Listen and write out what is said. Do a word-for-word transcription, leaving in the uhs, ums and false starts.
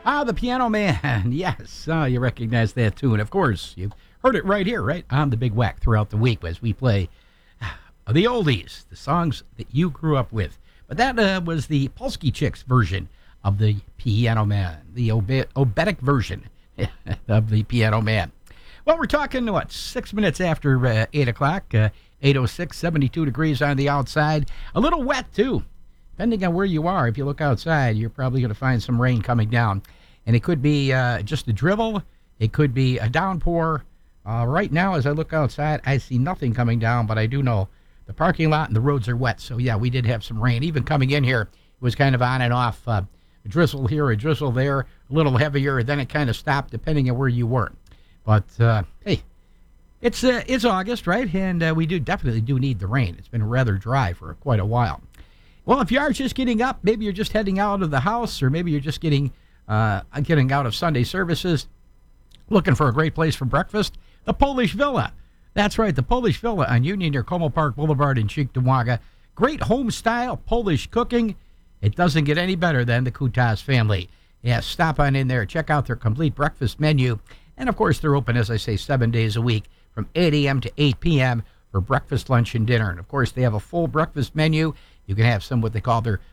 Ah, the Piano Man. Yes, uh, you recognize that tune. Of course, you've heard it right here, right? On the Big Whack throughout the week as we play uh, the oldies, the songs that you grew up with. But that uh, was the Polsky Chicks version of the Piano Man, the obe- obetic version of the Piano Man. Well, we're talking, what, six minutes after uh, eight o'clock, uh, eight oh six, seventy-two degrees on the outside. A little wet, too. Depending on where you are, if you look outside, you're probably going to find some rain coming down. And it could be uh, just a drizzle. It could be a downpour. Uh, right now, as I look outside, I see nothing coming down, but I do know the parking lot and the roads are wet. So, yeah, we did have some rain. Even coming in here, it was kind of on and off. Uh, a drizzle here, a drizzle there, a little heavier. Then it kind of stopped depending on where you were. But, uh, hey, it's uh, it's August, right? And uh, we do definitely do need the rain. It's been rather dry for quite a while. Well, if you are just getting up, maybe you're just heading out of the house, or maybe you're just getting uh, getting out of Sunday services, looking for a great place for breakfast, the Polish Villa. That's right, the Polish Villa on Union near Como Park Boulevard in Cheektowaga. Great home-style Polish cooking. It doesn't get any better than the Kutas family. Yeah, stop on in there, check out their complete breakfast menu. And, of course, they're open, as I say, seven days a week from eight a.m. to eight p.m. for breakfast, lunch, and dinner. And, of course, they have a full breakfast menu. You can have some what they call their